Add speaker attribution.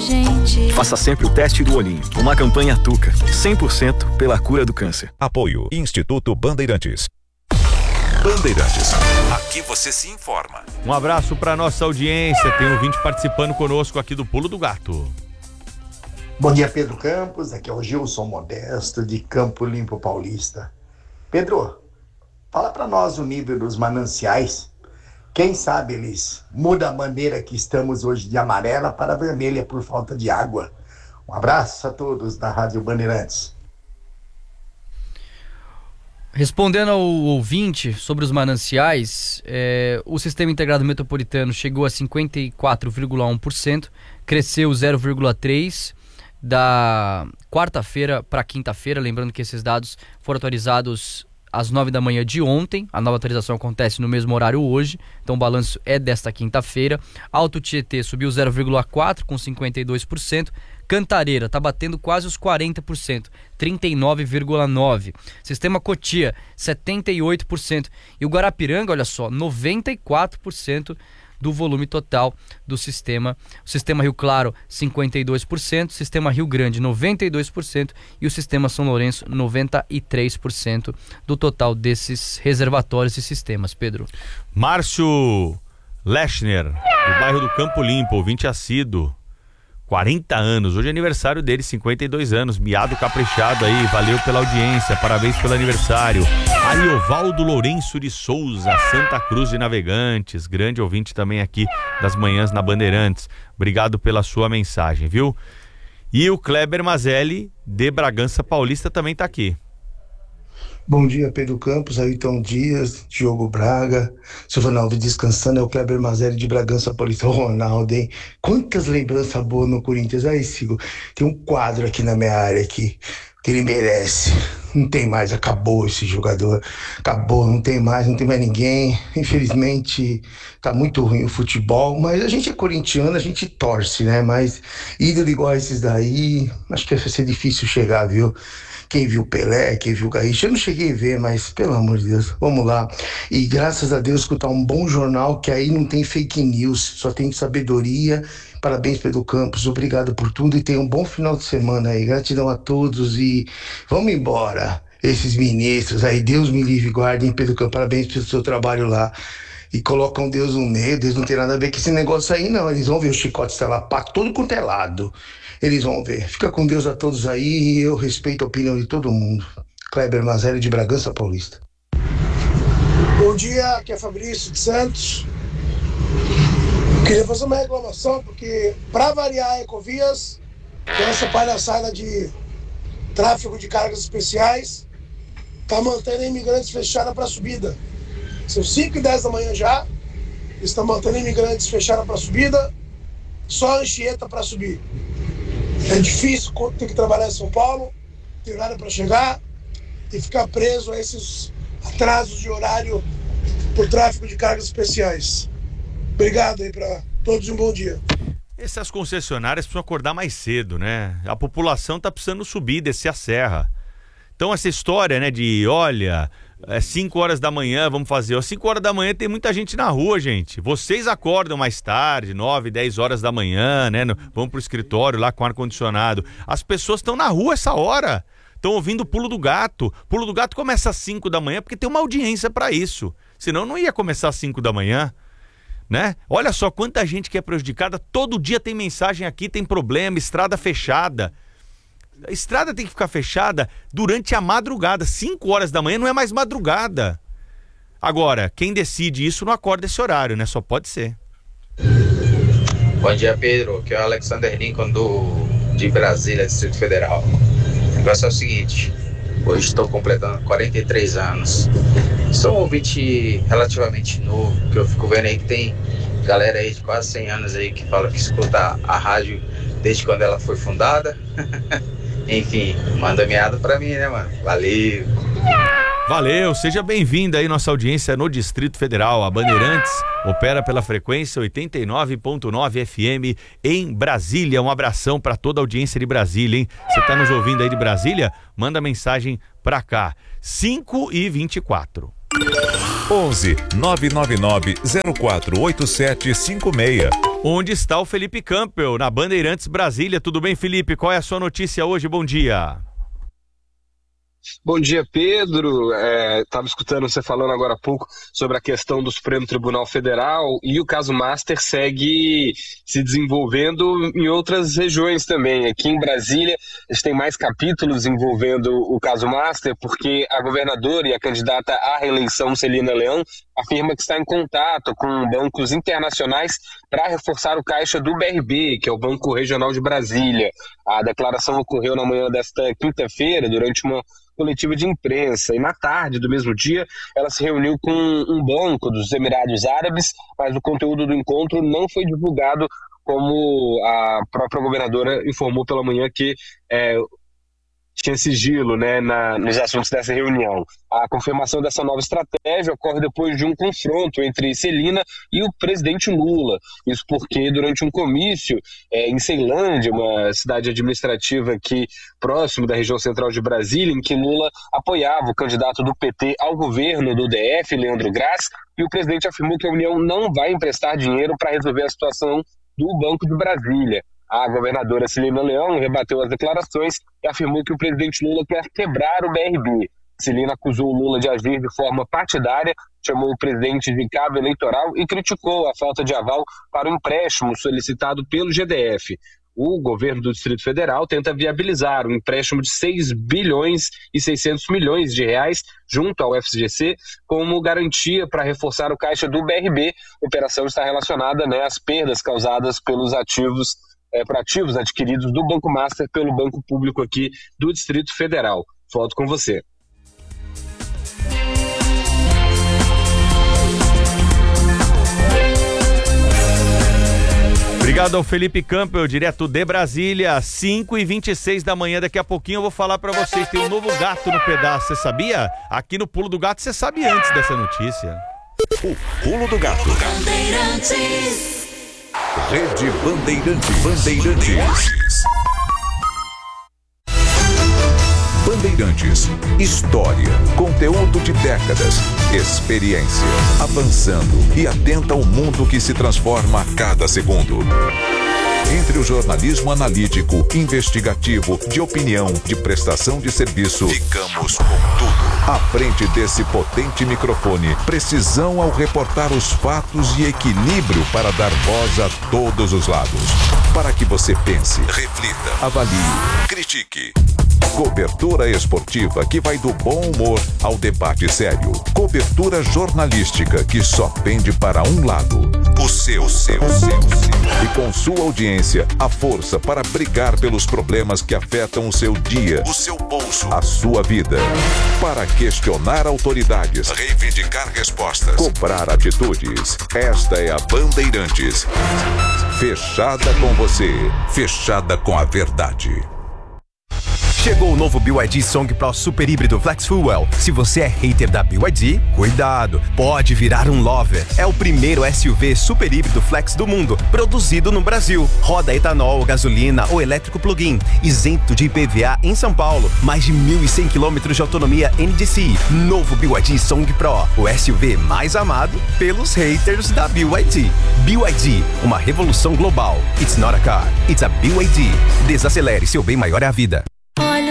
Speaker 1: gente.
Speaker 2: Faça sempre o teste do olhinho. Uma campanha Tuca, 100% pela cura do câncer.
Speaker 3: Apoio Instituto Bandeirantes. Bandeirantes. Aqui você se informa.
Speaker 4: Um abraço para nossa audiência. Tem ouvinte participando conosco aqui do Pulo do Gato.
Speaker 5: Bom dia, Pedro Campos. Aqui é o Gilson Modesto, de Campo Limpo Paulista. Pedro, fala para nós o nível dos mananciais. Quem sabe eles mudam a maneira que estamos hoje de amarela para vermelha por falta de água. Um abraço a todos da Rádio Bandeirantes.
Speaker 6: Respondendo ao ouvinte sobre os mananciais, o Sistema Integrado Metropolitano chegou a 54,1%, cresceu 0,3% da quarta-feira para quinta-feira, lembrando que esses dados foram atualizados às 9 da manhã de ontem. A nova atualização acontece no mesmo horário hoje, então o balanço é desta quinta-feira. Alto Tietê subiu 0,4% com 52%. Cantareira está batendo quase os 40%, 39,9%. Sistema Cotia, 78%. E o Guarapiranga, olha só, 94% do volume total do sistema. O Sistema Rio Claro, 52%. O Sistema Rio Grande, 92%. E o Sistema São Lourenço, 93% do total desses reservatórios e sistemas. Pedro.
Speaker 4: Márcio Lechner, do bairro do Campo Limpo, ouvinte assíduo. 40 anos, hoje é aniversário dele, 52 anos, miado caprichado aí, valeu pela audiência, parabéns pelo aniversário. Ariovaldo Lourenço de Souza, Santa Cruz de Navegantes, grande ouvinte também aqui das manhãs na Bandeirantes, obrigado pela sua mensagem, viu? E o Kleber Mazelli, de Bragança Paulista, também tá aqui.
Speaker 7: Bom dia, Pedro Campos, Ayrton Dias, Diogo Braga, Silvanaldo descansando, é o Kleber Mazelli de Bragança Paulista. O Ronaldo, hein? Quantas lembranças boas no Corinthians. Aí, Sigo, tem um quadro aqui na minha área aqui, que ele merece. Não tem mais, acabou esse jogador, acabou, não tem mais ninguém. Infelizmente, tá muito ruim o futebol, mas a gente é corintiano, a gente torce, né? Mas ídolo igual a esses daí, acho que vai ser difícil chegar, viu? Quem viu Pelé, quem viu Garrincha, eu não cheguei a ver, mas pelo amor de Deus, vamos lá. E graças a Deus escutar um bom jornal, que aí não tem fake news, só tem sabedoria. Parabéns, Pedro Campos, obrigado por tudo e tenha um bom final de semana aí. Gratidão a todos e vamos embora. Esses ministros aí, Deus me livre e guarde, hein, Pedro Campos, parabéns pelo seu trabalho lá. E colocam Deus no meio, Deus não tem nada a ver com esse negócio aí não, eles vão ver o chicote estalapar todo quanto é lado. Eles vão ver. Fica com Deus a todos aí e eu respeito a opinião de todo mundo. Kleber Mazelli de Bragança Paulista.
Speaker 8: Bom dia, aqui é Fabrício de Santos. Queria fazer uma reclamação, porque para variar a Ecovias, com essa palhaçada de tráfego de cargas especiais, tá mantendo a imigrantes fechada para subida. São 5h10 da manhã já, estão mantendo imigrantes fechada para subida, só Anchieta para subir. É difícil ter que trabalhar em São Paulo, ter horário para chegar e ficar preso a esses atrasos de horário por tráfego de cargas especiais. Obrigado aí para todos e um bom dia.
Speaker 4: Essas concessionárias precisam acordar mais cedo, né? A população tá precisando subir, descer a serra. Então essa história, né, de olha, 5 horas da manhã, vamos fazer. 5 horas da manhã tem muita gente na rua, gente. Vocês acordam mais tarde, 9, 10 horas da manhã, né? Vão pro escritório lá com ar-condicionado. As pessoas estão na rua essa hora. Estão ouvindo o Pulo do Gato. Pulo do Gato começa às 5 da manhã porque tem uma audiência para isso. Senão não ia começar às 5 da manhã, né? Olha só quanta gente que é prejudicada. Todo dia tem mensagem aqui, tem problema, estrada fechada. A estrada tem que ficar fechada durante a madrugada. 5 horas da manhã não é mais madrugada. Agora, quem decide isso não acorda esse horário, né? Só pode ser.
Speaker 9: Bom dia, Pedro. Aqui é o Alexander Lincoln de Brasília, Distrito Federal. O negócio é o seguinte. Hoje estou completando 43 anos. Sou um ouvinte relativamente novo, que eu fico vendo aí que tem galera aí de quase 100 anos aí que fala que escuta a rádio desde quando ela foi fundada. Enfim, manda meada pra mim, né, mano? Valeu!
Speaker 4: Valeu, seja bem-vindo aí nossa audiência no Distrito Federal. A Bandeirantes opera pela frequência 89.9 FM em Brasília. Um abração para toda a audiência de Brasília, hein? Você tá nos ouvindo aí de Brasília? Manda mensagem pra cá. 5h24.
Speaker 3: 11 999 048756.
Speaker 4: Onde está o Felipe Campbell, na Bandeirantes Brasília? Tudo bem, Felipe? Qual é a sua notícia hoje? Bom dia.
Speaker 1: Bom dia, Pedro. Estava escutando você falando agora há pouco sobre a questão do Supremo Tribunal Federal e o caso Master segue se desenvolvendo em outras regiões também. Aqui em Brasília, a gente tem mais capítulos envolvendo o caso Master, porque a governadora e a candidata à reeleição, Celina Leão, afirma que está em contato com bancos internacionais para reforçar o caixa do BRB, que é o Banco Regional de Brasília. A declaração ocorreu na manhã desta quinta-feira, durante uma coletiva de imprensa, e na tarde do mesmo dia ela se reuniu com um banco dos Emirados Árabes, mas o conteúdo do encontro não foi divulgado, como a própria governadora informou pela manhã que tinha sigilo, né, nos assuntos dessa reunião. A confirmação dessa nova estratégia ocorre depois de um confronto entre Celina e o presidente Lula. Isso porque durante um comício em Ceilândia, uma cidade administrativa aqui próximo da região central de Brasília, em que Lula apoiava o candidato do PT ao governo do DF, Leandro Grass, e o presidente afirmou que a União não vai emprestar dinheiro para resolver a situação do Banco de Brasília. A governadora Celina Leão rebateu as declarações e afirmou que o presidente Lula quer quebrar o BRB. Celina acusou o Lula de agir de forma partidária, chamou o presidente de cabo eleitoral e criticou a falta de aval para o empréstimo solicitado pelo GDF. O governo do Distrito Federal tenta viabilizar um empréstimo de 6 bilhões e 600 milhões de reais junto ao FGC como garantia para reforçar o caixa do BRB. A operação está relacionada, né, às perdas causadas pelos ativos adquiridos do Banco Master pelo Banco Público aqui do Distrito Federal. Volto com você.
Speaker 4: Obrigado ao Felipe Campbell, direto de Brasília, 5h26 da manhã. Daqui a pouquinho eu vou falar pra vocês, tem um novo gato no pedaço, você sabia? Aqui no Pulo do Gato, você sabe antes dessa notícia.
Speaker 3: O Pulo do Gato. Rede Bandeirantes. Bandeirantes. História, conteúdo de décadas, experiência, avançando e atenta ao mundo que se transforma a cada segundo. Entre o jornalismo analítico, investigativo, de opinião, de prestação de serviço, ficamos com tudo. À frente desse potente microfone, precisão ao reportar os fatos e equilíbrio para dar voz a todos os lados. Para que você pense, reflita, avalie, critique. Cobertura esportiva que vai do bom humor ao debate sério. Cobertura jornalística que só pende para um lado. O seu. E com sua audiência, a força para brigar pelos problemas que afetam o seu dia, o seu bolso, a sua vida. Para questionar autoridades, reivindicar respostas, cobrar atitudes. Esta é a Bandeirantes. Fechada com você, fechada com a verdade.
Speaker 10: Chegou o novo BYD Song Pro Super Híbrido Flex Fuel. Se você é hater da BYD, cuidado, pode virar um lover. É o primeiro SUV super híbrido flex do mundo, produzido no Brasil. Roda etanol, gasolina ou elétrico plug-in, isento de IPVA em São Paulo. Mais de 1.100 km de autonomia NDC. Novo BYD Song Pro, o SUV mais amado pelos haters da BYD. BYD, uma revolução global. It's not a car, it's a BYD. Desacelere, seu bem maior é a vida.